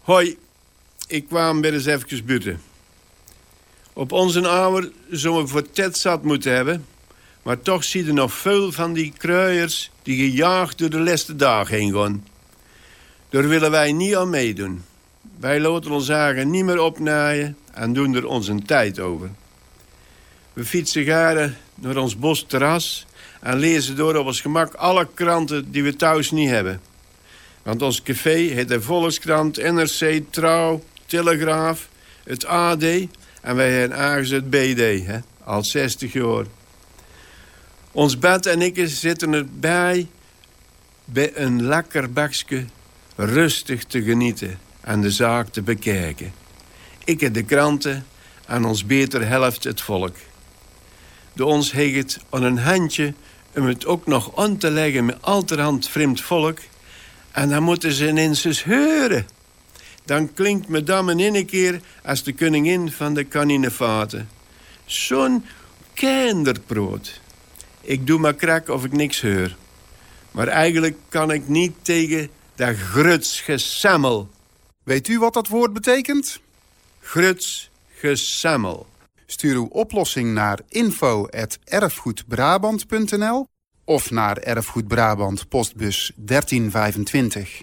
Hoi, ik kwam weer eens even buiten. Op onze ouder zouden we voor Ted zat moeten hebben. Maar toch zie je nog veel van die kruiers die gejaagd door de laatste dagen heen gaan. Daar willen wij niet aan meedoen. Wij laten ons eigen niet meer opnaaien en doen er onze tijd over. We fietsen garen naar ons bosterras en lezen door op ons gemak alle kranten die we thuis niet hebben. Want ons café heet de Volkskrant, NRC, Trouw, Telegraaf, het AD en wij hebben ergens het BD, al 60 jaar. Ons bed en ik zitten erbij bij een lekker bakje rustig te genieten en de zaak te bekijken. Ik heb de kranten en ons beter helft het volk. De ons heet het aan een handje om het ook nog aan te leggen met alterhand vreemd volk. En dan moeten ze ineens horen. Dan klinkt madame in een keer als de koningin van de kaninevaten. Zo'n kinderproot. Ik doe maar krak of ik niks hoor. Maar eigenlijk kan ik niet tegen dat gruts gesemmel. Weet u wat dat woord betekent? Gruts gesemmel. Stuur uw oplossing naar info@erfgoedbrabant.nl of naar Erfgoed Brabant postbus 1325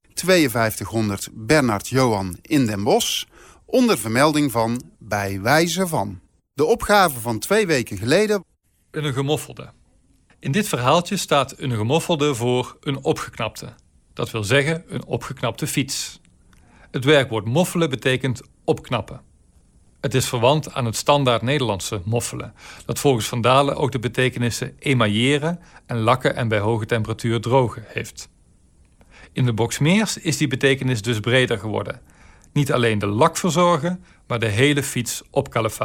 5200 Bernard Johan in Den Bosch onder vermelding van bij wijze van. De opgave van 2 weken geleden. Een gemoffelde. In dit verhaaltje staat een gemoffelde voor een opgeknapte. Dat wil zeggen een opgeknapte fiets. Het werkwoord moffelen betekent opknappen. Het is verwant aan het standaard Nederlandse moffelen, dat volgens Van Dalen ook de betekenissen emailleren en lakken en bij hoge temperatuur drogen heeft. In de Boxmeers is die betekenis dus breder geworden. Niet alleen de lak verzorgen, maar de hele fiets opkaliferen.